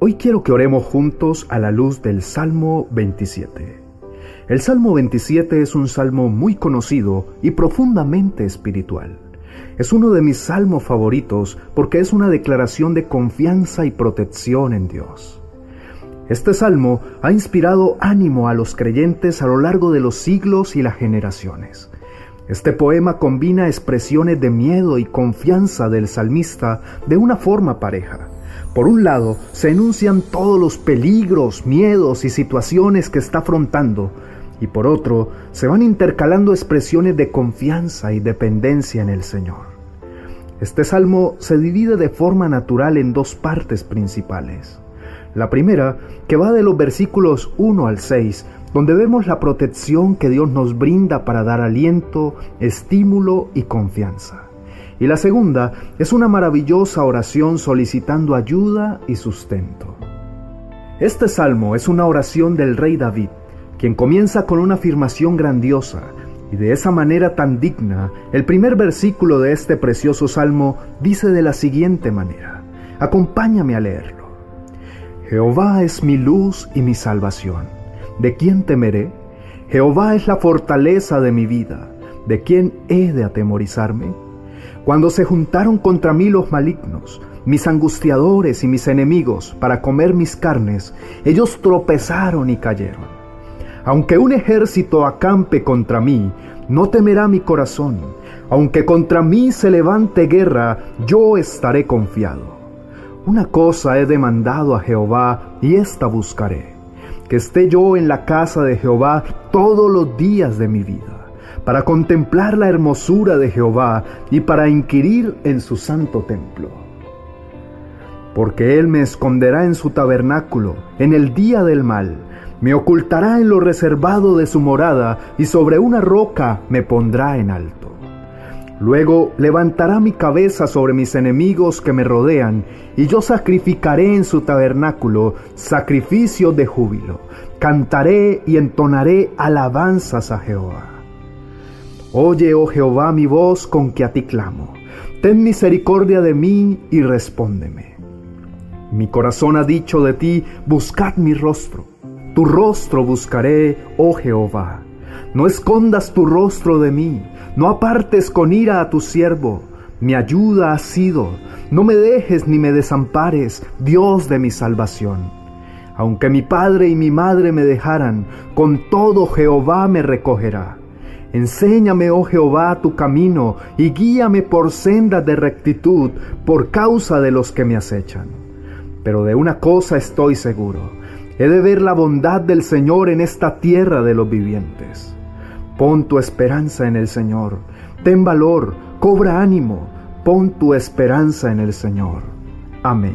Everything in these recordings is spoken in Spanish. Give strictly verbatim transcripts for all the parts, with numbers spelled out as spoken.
Hoy quiero que oremos juntos a la luz del Salmo veintisiete. El Salmo veintisiete es un salmo muy conocido y profundamente espiritual. Es uno de mis salmos favoritos porque es una declaración de confianza y protección en Dios. Este salmo ha inspirado ánimo a los creyentes a lo largo de los siglos y las generaciones. Este poema combina expresiones de miedo y confianza del salmista de una forma pareja. Por un lado, se enuncian todos los peligros, miedos y situaciones que está afrontando, y por otro, se van intercalando expresiones de confianza y dependencia en el Señor. Este salmo se divide de forma natural en dos partes principales. La primera, que va de los versículos uno al seis, donde vemos la protección que Dios nos brinda para dar aliento, estímulo y confianza. Y la segunda es una maravillosa oración solicitando ayuda y sustento. Este salmo es una oración del rey David, quien comienza con una afirmación grandiosa, y de esa manera tan digna, el primer versículo de este precioso salmo dice de la siguiente manera. Acompáñame a leerlo. Jehová es mi luz y mi salvación. ¿De quién temeré? Jehová es la fortaleza de mi vida. ¿De quién he de atemorizarme? Cuando se juntaron contra mí los malignos, mis angustiadores y mis enemigos, para comer mis carnes, ellos tropezaron y cayeron. Aunque un ejército acampe contra mí, no temerá mi corazón. Aunque contra mí se levante guerra, yo estaré confiado. Una cosa he demandado a Jehová, y esta buscaré, que esté yo en la casa de Jehová todos los días de mi vida, para contemplar la hermosura de Jehová y para inquirir en su santo templo. Porque Él me esconderá en su tabernáculo, en el día del mal, me ocultará en lo reservado de su morada, y sobre una roca me pondrá en alto. Luego levantará mi cabeza sobre mis enemigos que me rodean, y yo sacrificaré en su tabernáculo sacrificios de júbilo. Cantaré y entonaré alabanzas a Jehová. Oye, oh Jehová, mi voz con que a ti clamo. Ten misericordia de mí y respóndeme. Mi corazón ha dicho de ti, buscad mi rostro. Tu rostro buscaré, oh Jehová. No escondas tu rostro de mí, no apartes con ira a tu siervo. Mi ayuda has sido, no me dejes ni me desampares, Dios de mi salvación. Aunque mi padre y mi madre me dejaran, con todo Jehová me recogerá. Enséñame, oh Jehová, tu camino, y guíame por sendas de rectitud, por causa de los que me acechan. Pero de una cosa estoy seguro, he de ver la bondad del Señor en esta tierra de los vivientes. Pon tu esperanza en el Señor, ten valor, cobra ánimo, pon tu esperanza en el Señor. Amén.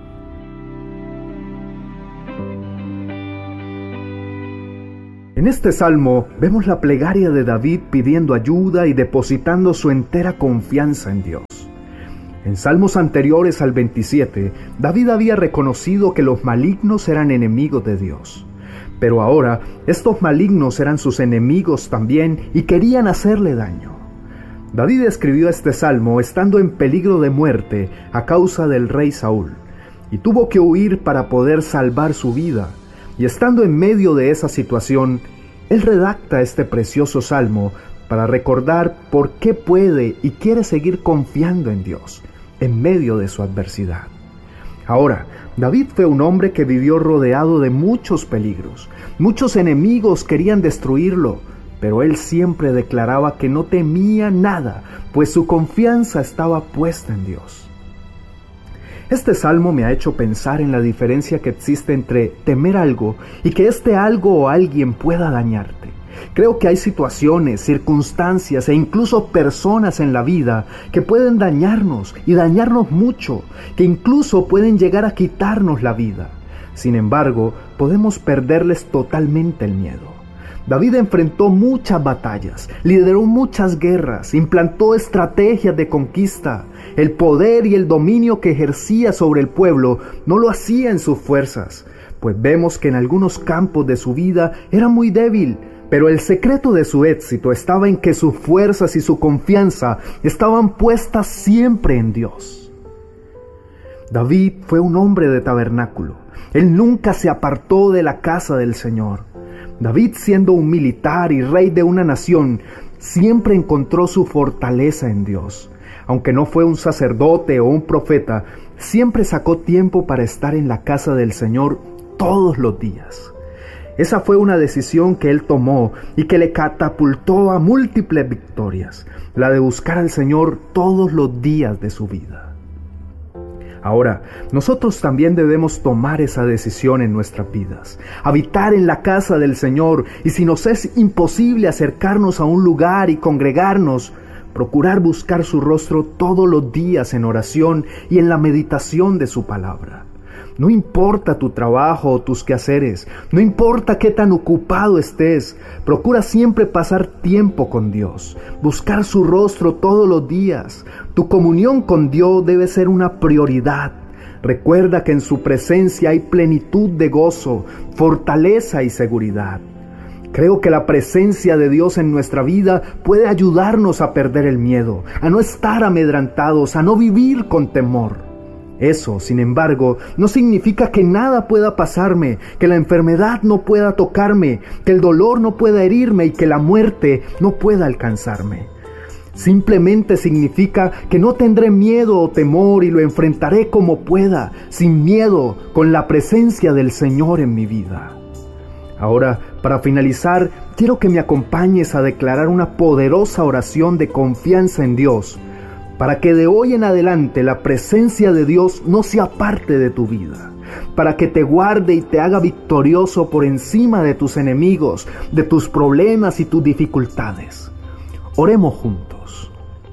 En este salmo vemos la plegaria de David pidiendo ayuda y depositando su entera confianza en Dios. En salmos anteriores al veintisiete, David había reconocido que los malignos eran enemigos de Dios. Pero ahora, estos malignos eran sus enemigos también y querían hacerle daño. David escribió este salmo estando en peligro de muerte a causa del rey Saúl, y tuvo que huir para poder salvar su vida. Y estando en medio de esa situación, él redacta este precioso salmo para recordar por qué puede y quiere seguir confiando en Dios en medio de su adversidad. Ahora, David fue un hombre que vivió rodeado de muchos peligros. Muchos enemigos querían destruirlo, pero él siempre declaraba que no temía nada, pues su confianza estaba puesta en Dios. Este salmo me ha hecho pensar en la diferencia que existe entre temer algo y que este algo o alguien pueda dañarte. Creo que hay situaciones, circunstancias e incluso personas en la vida que pueden dañarnos y dañarnos mucho, que incluso pueden llegar a quitarnos la vida. Sin embargo, podemos perderles totalmente el miedo. David enfrentó muchas batallas, lideró muchas guerras, implantó estrategias de conquista. El poder y el dominio que ejercía sobre el pueblo no lo hacía en sus fuerzas, pues vemos que en algunos campos de su vida era muy débil. Pero el secreto de su éxito estaba en que sus fuerzas y su confianza estaban puestas siempre en Dios. David fue un hombre de tabernáculo. Él nunca se apartó de la casa del Señor. David, siendo un militar y rey de una nación, siempre encontró su fortaleza en Dios. Aunque no fue un sacerdote o un profeta, siempre sacó tiempo para estar en la casa del Señor todos los días. Esa fue una decisión que él tomó y que le catapultó a múltiples victorias, la de buscar al Señor todos los días de su vida. Ahora, nosotros también debemos tomar esa decisión en nuestras vidas, habitar en la casa del Señor, y si nos es imposible acercarnos a un lugar y congregarnos, procurar buscar su rostro todos los días en oración y en la meditación de su palabra. No importa tu trabajo o tus quehaceres, no importa qué tan ocupado estés, procura siempre pasar tiempo con Dios, buscar su rostro todos los días. Tu comunión con Dios debe ser una prioridad. Recuerda que en su presencia hay plenitud de gozo, fortaleza y seguridad. Creo que la presencia de Dios en nuestra vida puede ayudarnos a perder el miedo, a no estar amedrantados, a no vivir con temor. Eso, sin embargo, no significa que nada pueda pasarme, que la enfermedad no pueda tocarme, que el dolor no pueda herirme y que la muerte no pueda alcanzarme. Simplemente significa que no tendré miedo o temor y lo enfrentaré como pueda, sin miedo, con la presencia del Señor en mi vida. Ahora, para finalizar, quiero que me acompañes a declarar una poderosa oración de confianza en Dios, para que de hoy en adelante la presencia de Dios no sea parte de tu vida, para que te guarde y te haga victorioso por encima de tus enemigos, de tus problemas y tus dificultades. Oremos juntos.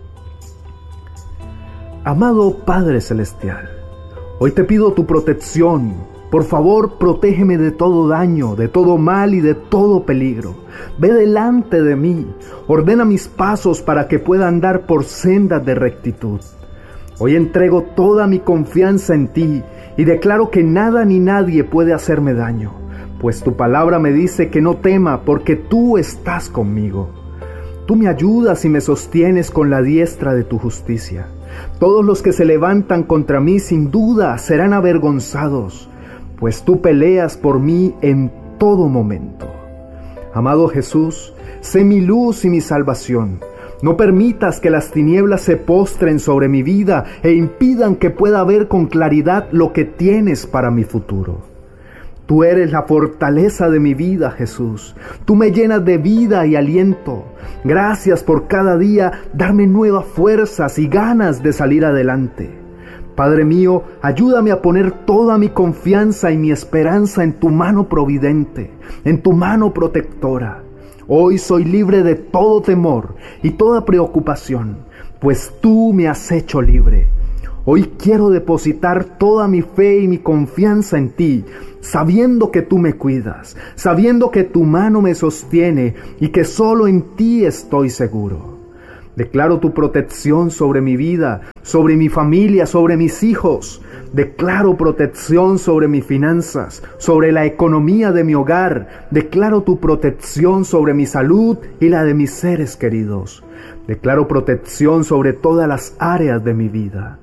Amado Padre Celestial, hoy te pido tu protección. Por favor, protégeme de todo daño, de todo mal y de todo peligro. Ve delante de mí, ordena mis pasos para que pueda andar por sendas de rectitud. Hoy entrego toda mi confianza en ti y declaro que nada ni nadie puede hacerme daño, pues tu palabra me dice que no tema porque tú estás conmigo. Tú me ayudas y me sostienes con la diestra de tu justicia. Todos los que se levantan contra mí sin duda serán avergonzados, pues tú peleas por mí en todo momento. Amado Jesús, sé mi luz y mi salvación. No permitas que las tinieblas se postren sobre mi vida e impidan que pueda ver con claridad lo que tienes para mi futuro. Tú eres la fortaleza de mi vida, Jesús. Tú me llenas de vida y aliento. Gracias por cada día darme nuevas fuerzas y ganas de salir adelante. Padre mío, ayúdame a poner toda mi confianza y mi esperanza en tu mano providente, en tu mano protectora. Hoy soy libre de todo temor y toda preocupación, pues tú me has hecho libre. Hoy quiero depositar toda mi fe y mi confianza en ti, sabiendo que tú me cuidas, sabiendo que tu mano me sostiene y que solo en ti estoy seguro. Declaro tu protección sobre mi vida, sobre mi familia, sobre mis hijos. Declaro protección sobre mis finanzas, sobre la economía de mi hogar. Declaro tu protección sobre mi salud y la de mis seres queridos. Declaro protección sobre todas las áreas de mi vida.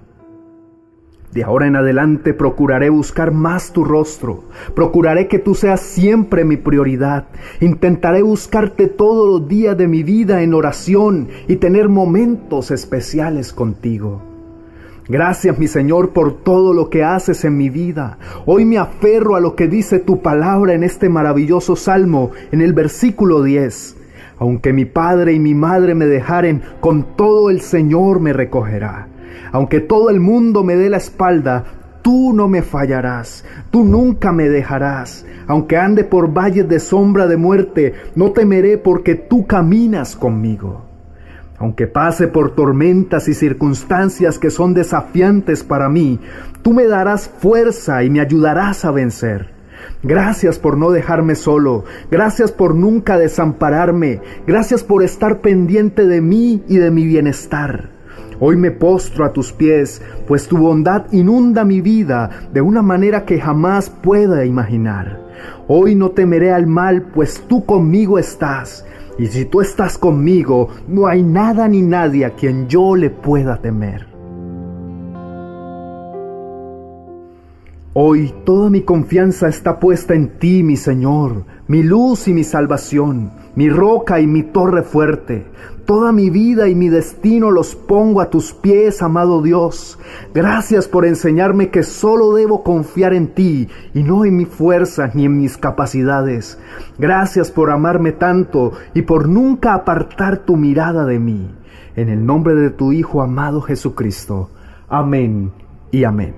De ahora en adelante procuraré buscar más tu rostro. Procuraré que tú seas siempre mi prioridad. Intentaré buscarte todos los días de mi vida en oración y tener momentos especiales contigo. Gracias, mi Señor, por todo lo que haces en mi vida. Hoy me aferro a lo que dice tu palabra en este maravilloso salmo, en el versículo diez. Aunque mi padre y mi madre me dejaren, con todo el Señor me recogerá. Aunque todo el mundo me dé la espalda, tú no me fallarás, tú nunca me dejarás. Aunque ande por valles de sombra de muerte, no temeré porque tú caminas conmigo. Aunque pase por tormentas y circunstancias que son desafiantes para mí, tú me darás fuerza y me ayudarás a vencer. Gracias por no dejarme solo, gracias por nunca desampararme, gracias por estar pendiente de mí y de mi bienestar. Hoy me postro a tus pies, pues tu bondad inunda mi vida de una manera que jamás pueda imaginar. Hoy no temeré al mal, pues tú conmigo estás. Y si tú estás conmigo, no hay nada ni nadie a quien yo le pueda temer. Hoy toda mi confianza está puesta en ti, mi Señor, mi luz y mi salvación, mi roca y mi torre fuerte. Toda mi vida y mi destino los pongo a tus pies, amado Dios. Gracias por enseñarme que solo debo confiar en ti y no en mi fuerza ni en mis capacidades. Gracias por amarme tanto y por nunca apartar tu mirada de mí. En el nombre de tu Hijo amado Jesucristo. Amén y amén.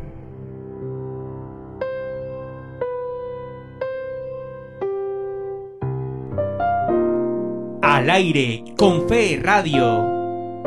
Al aire con Fe Radio.